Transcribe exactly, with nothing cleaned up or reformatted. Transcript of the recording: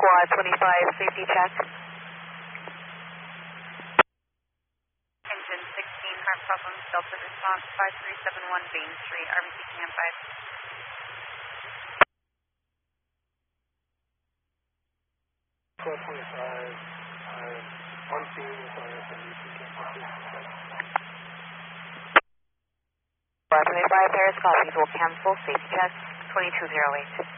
Squad twenty-five, safety check. Engine sixteen, heart problems, Delta response, five three seven one Bain Street, R B C Cam five. Squad twenty-five, uh, on scene with our R B C Cam five. Squad twenty-five, Paris, copies will cancel, safety check, twenty-two oh eight.